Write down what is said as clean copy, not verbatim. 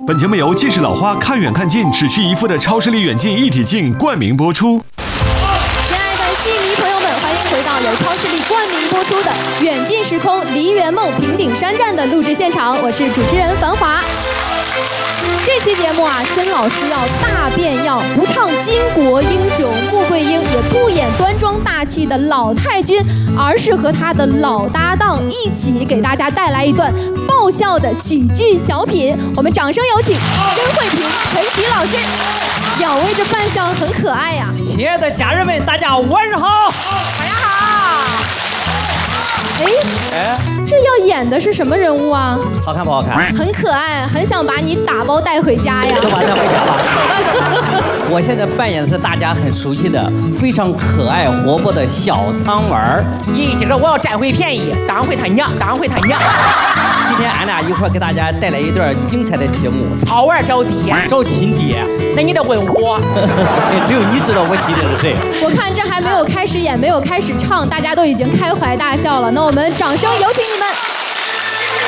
本节目由近视老花看远看近只需一副的超视力远近一体镜冠名播出。 亲爱的戏迷朋友们，欢迎回到由超视力冠名播出的《远近时空梨园梦平顶山站》的录制现场，我是主持人繁华。这期节目啊，申老师要大变样，不唱巾帼英雄穆桂英，也不演端庄大气的老太君，而是和他的老搭档一起给大家带来一段爆笑的喜剧小品。我们掌声有请甄慧萍、陈琦老师。两位这扮相很可爱呀！ 亲爱的家人们，大家晚上好！ 晚上好。哎，这要演的是什么人物啊？ 好看不好看？ 很可爱，很想把你打包带回家呀！ 走吧，带回家吧。 走吧，走吧。 我现在扮演的是大家很熟悉的、非常可爱活泼的小苍丸儿。 咦，今儿我要占回便宜，当回他娘，当回他娘。 今天俺俩一块儿给大家带来一段精彩的节目。 草娃找爹， 找亲爹。 那你得问我， 只有你知道我亲爹是谁。 我看这还没有开始演，没有开始唱，大家都已经开怀大笑了。那我们掌声有请你们。